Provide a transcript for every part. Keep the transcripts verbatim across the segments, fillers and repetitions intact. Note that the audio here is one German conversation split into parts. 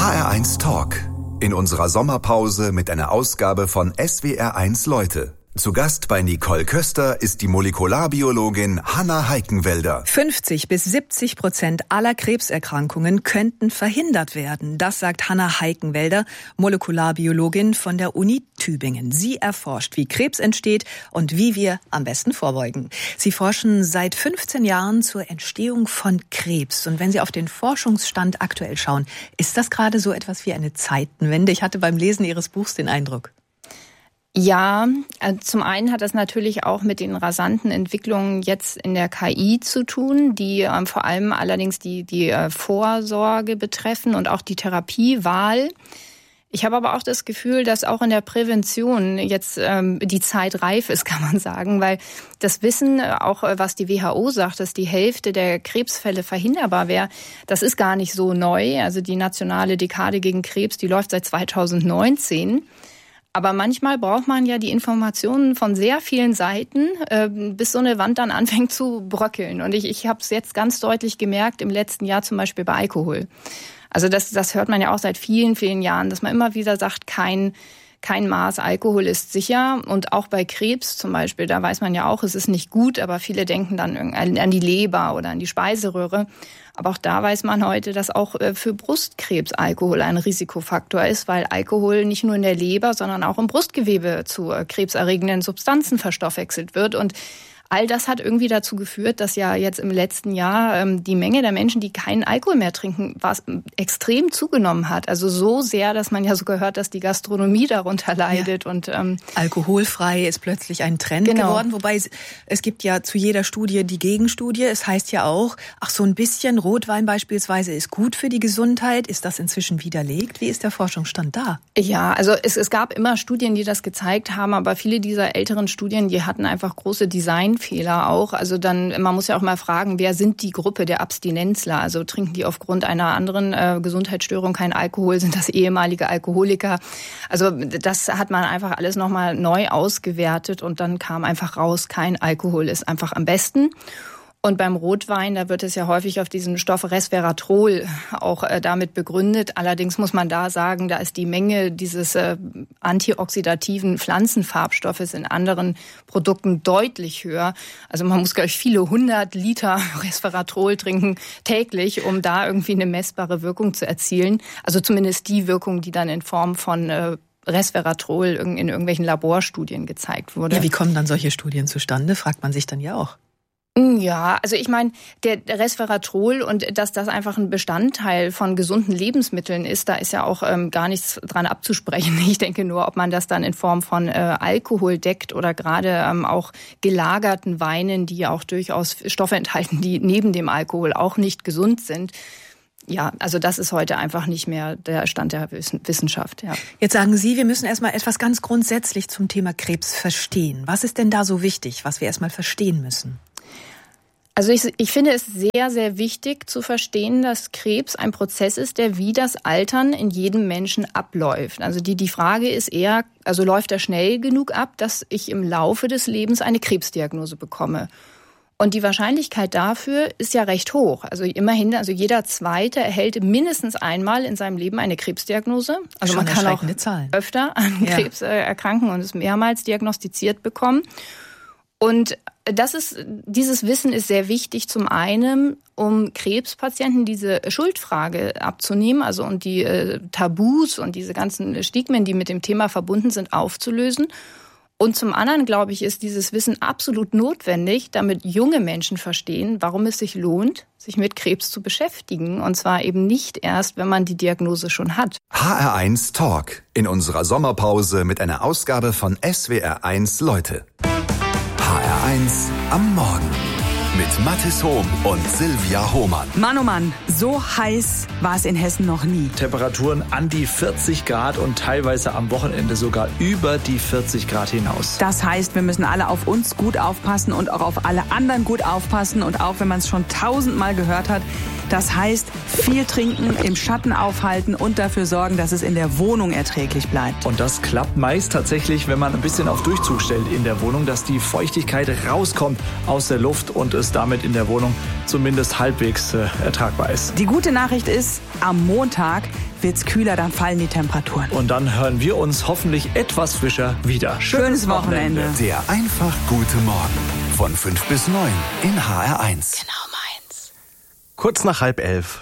H R eins Talk. In unserer Sommerpause mit einer Ausgabe von S W R eins Leute. Zu Gast bei Nicole Köster ist die Molekularbiologin Hanna Heikenwälder. fünfzig bis siebzig Prozent aller Krebserkrankungen könnten verhindert werden. Das sagt Hanna Heikenwälder, Molekularbiologin von der Uni Tübingen. Sie erforscht, wie Krebs entsteht und wie wir am besten vorbeugen. Sie forschen seit fünfzehn Jahren zur Entstehung von Krebs. Und wenn Sie auf den Forschungsstand aktuell schauen, ist das gerade so etwas wie eine Zeitenwende? Ich hatte beim Lesen Ihres Buchs den Eindruck. Ja, zum einen hat das natürlich auch mit den rasanten Entwicklungen jetzt in der K I zu tun, die ähm, vor allem allerdings die, die äh, Vorsorge betreffen und auch die Therapiewahl. Ich habe aber auch das Gefühl, dass auch in der Prävention jetzt ähm, die Zeit reif ist, kann man sagen, weil das Wissen, auch was die W H O sagt, dass die Hälfte der Krebsfälle verhinderbar wäre, das ist gar nicht so neu. Also die nationale Dekade gegen Krebs, die läuft seit zweitausendneunzehn. Aber manchmal braucht man ja die Informationen von sehr vielen Seiten, äh, bis so eine Wand dann anfängt zu bröckeln. Und ich, ich habe es jetzt ganz deutlich gemerkt im letzten Jahr zum Beispiel bei Alkohol. Also das, das hört man ja auch seit vielen, vielen Jahren, dass man immer wieder sagt, kein, kein Maß Alkohol ist sicher. Und auch bei Krebs zum Beispiel, da weiß man ja auch, es ist nicht gut, aber viele denken dann an die Leber oder an die Speiseröhre. Aber auch da weiß man heute, dass auch für Brustkrebs Alkohol ein Risikofaktor ist, weil Alkohol nicht nur in der Leber, sondern auch im Brustgewebe zu krebserregenden Substanzen verstoffwechselt wird. Und all das hat irgendwie dazu geführt, dass ja jetzt im letzten Jahr ähm, die Menge der Menschen, die keinen Alkohol mehr trinken, was extrem zugenommen hat. Also so sehr, dass man ja sogar hört, dass die Gastronomie darunter leidet. Ja. Und ähm, alkoholfrei ist plötzlich ein Trend genau. geworden. Wobei es, es gibt ja zu jeder Studie die Gegenstudie. Es heißt ja auch, ach so ein bisschen Rotwein beispielsweise ist gut für die Gesundheit. Ist das inzwischen widerlegt? Wie ist der Forschungsstand da? Ja, also es, es gab immer Studien, die das gezeigt haben, aber viele dieser älteren Studien, die hatten einfach große Design Fehler auch. Also dann, man muss ja auch mal fragen, wer sind die Gruppe der Abstinenzler? Also trinken die aufgrund einer anderen äh, Gesundheitsstörung keinen Alkohol? Sind das ehemalige Alkoholiker? Also das hat man einfach alles nochmal neu ausgewertet und dann kam einfach raus, kein Alkohol ist einfach am besten. Und beim Rotwein, da wird es ja häufig auf diesen Stoff Resveratrol auch äh, damit begründet. Allerdings muss man da sagen, da ist die Menge dieses äh, antioxidativen Pflanzenfarbstoffes in anderen Produkten deutlich höher. Also man muss, glaube ich, viele hundert Liter Resveratrol trinken täglich, um da irgendwie eine messbare Wirkung zu erzielen. Also zumindest die Wirkung, die dann in Form von äh, Resveratrol in irgendwelchen Laborstudien gezeigt wurde. Ja, wie kommen dann solche Studien zustande, fragt man sich dann ja auch. Ja, also ich meine, der Resveratrol und dass das einfach ein Bestandteil von gesunden Lebensmitteln ist, da ist ja auch ähm, gar nichts dran abzusprechen. Ich denke nur, ob man das dann in Form von äh, Alkohol deckt oder gerade ähm, auch gelagerten Weinen, die ja auch durchaus Stoffe enthalten, die neben dem Alkohol auch nicht gesund sind. Ja, also das ist heute einfach nicht mehr der Stand der Wissenschaft. Ja. Jetzt sagen Sie, wir müssen erstmal etwas ganz grundsätzlich zum Thema Krebs verstehen. Was ist denn da so wichtig, was wir erstmal verstehen müssen? Also ich, ich finde es sehr, sehr wichtig zu verstehen, dass Krebs ein Prozess ist, der wie das Altern in jedem Menschen abläuft. Also die, die Frage ist eher, also läuft er schnell genug ab, dass ich im Laufe des Lebens eine Krebsdiagnose bekomme? Und die Wahrscheinlichkeit dafür ist ja recht hoch. Also immerhin, also jeder Zweite erhält mindestens einmal in seinem Leben eine Krebsdiagnose. Also schon man kann auch Zahlen. öfter an ja. Krebs äh, erkranken und es mehrmals diagnostiziert bekommen. Und das ist, dieses Wissen ist sehr wichtig, zum einen, um Krebspatienten diese Schuldfrage abzunehmen, also und die äh, Tabus und diese ganzen Stigmen, die mit dem Thema verbunden sind, aufzulösen. Und zum anderen, glaube ich, ist dieses Wissen absolut notwendig, damit junge Menschen verstehen, warum es sich lohnt, sich mit Krebs zu beschäftigen. Und zwar eben nicht erst, wenn man die Diagnose schon hat. H R eins Talk in unserer Sommerpause mit einer Ausgabe von S W R eins Leute. H R eins am Morgen mit Mathis Hohm und Silvia Hohmann. Mann, oh Mann, so heiß war es in Hessen noch nie. Temperaturen an die vierzig Grad und teilweise am Wochenende sogar über die vierzig Grad hinaus. Das heißt, wir müssen alle auf uns gut aufpassen und auch auf alle anderen gut aufpassen. Und auch wenn man es schon tausendmal gehört hat, das heißt, viel trinken, im Schatten aufhalten und dafür sorgen, dass es in der Wohnung erträglich bleibt. Und das klappt meist tatsächlich, wenn man ein bisschen auf Durchzug stellt in der Wohnung, dass die Feuchtigkeit rauskommt aus der Luft und es damit in der Wohnung zumindest halbwegs äh, ertragbar ist. Die gute Nachricht ist, am Montag, wird's kühler, dann fallen die Temperaturen. Und dann hören wir uns hoffentlich etwas frischer wieder. Schönes Wochenende. Der einfach gute Morgen von fünf bis neun in H R eins. Genau meins. Kurz nach halb elf.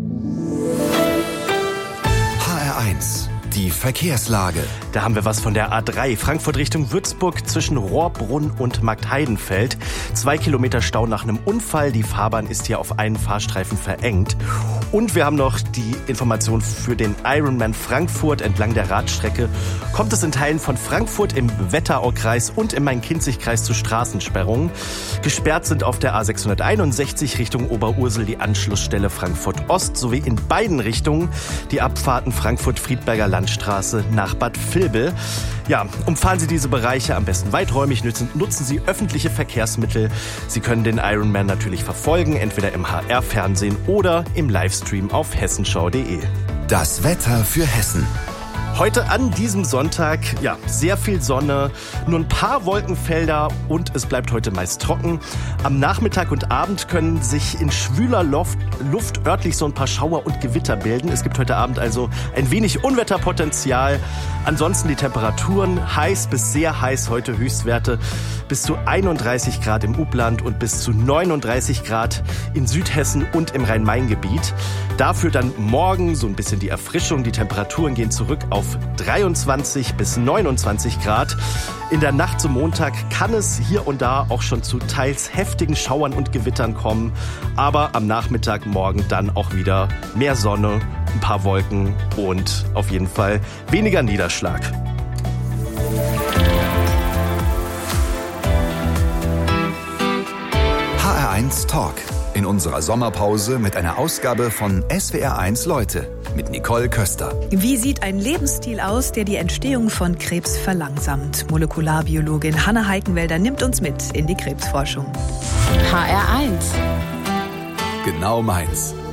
H R eins. Die Verkehrslage. Da haben wir was von der A drei, Frankfurt Richtung Würzburg zwischen Rohrbrunn und Marktheidenfeld. Zwei Kilometer Stau nach einem Unfall. Die Fahrbahn ist hier auf einen Fahrstreifen verengt. Und wir haben noch die Information für den Ironman Frankfurt. Entlang der Radstrecke kommt es in Teilen von Frankfurt im Wetteraukreis und im Main-Kinzig-Kreis zu Straßensperrungen. Gesperrt sind auf der A sechshunderteinundsechzig Richtung Oberursel die Anschlussstelle Frankfurt Ost sowie in beiden Richtungen die Abfahrten Frankfurt-Friedberger Landstraße nach Bad Vilbel. Ja, umfahren Sie diese Bereiche am besten weiträumig, nutzen, nutzen Sie öffentliche Verkehrsmittel. Sie können den Ironman natürlich verfolgen, entweder im H R-Fernsehen oder im Livestream auf hessenschau punkt de. Das Wetter für Hessen. Heute an diesem Sonntag, ja, sehr viel Sonne, nur ein paar Wolkenfelder und es bleibt heute meist trocken. Am Nachmittag und Abend können sich in schwüler Luft, Luft örtlich so ein paar Schauer und Gewitter bilden. Es gibt heute Abend also ein wenig Unwetterpotenzial. Ansonsten die Temperaturen heiß bis sehr heiß, heute Höchstwerte bis zu einunddreißig Grad im Upland und bis zu neununddreißig Grad in Südhessen und im Rhein-Main-Gebiet. Dafür dann morgen so ein bisschen die Erfrischung. Die Temperaturen gehen zurück auf dreiundzwanzig bis neunundzwanzig Grad. In der Nacht zum Montag kann es hier und da auch schon zu teils heftigen Schauern und Gewittern kommen. Aber am Nachmittag morgen dann auch wieder mehr Sonne, ein paar Wolken und auf jeden Fall weniger Niederschlag. H R eins Talk. In unserer Sommerpause mit einer Ausgabe von S W R eins Leute mit Nicole Köster. Wie sieht ein Lebensstil aus, der die Entstehung von Krebs verlangsamt? Molekularbiologin Hanna Heikenwälder nimmt uns mit in die Krebsforschung. H R eins. Genau meins.